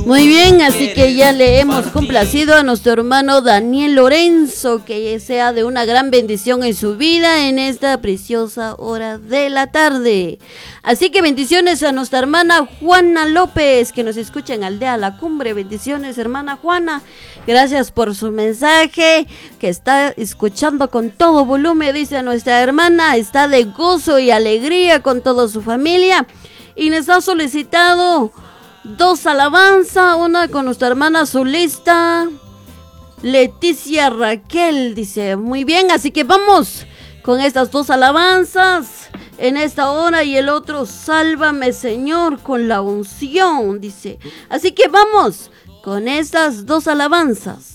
Muy bien, así que ya le hemos complacido a nuestro hermano Daniel Lorenzo, que sea de una gran bendición en su vida en esta preciosa hora de la tarde. Así que bendiciones a nuestra hermana Juana López, que nos escucha en Aldea La Cumbre. Bendiciones, hermana Juana. Gracias por su mensaje, que está escuchando con todo volumen, dice nuestra hermana. Está de gozo y alegría con toda su familia. Y nos ha solicitado 2 alabanzas, una con nuestra hermana solista Leticia Raquel, dice. Muy bien, así que vamos con estas 2 alabanzas en esta hora y el otro, Sálvame Señor con la unción, dice. Así que vamos con estas 2 alabanzas.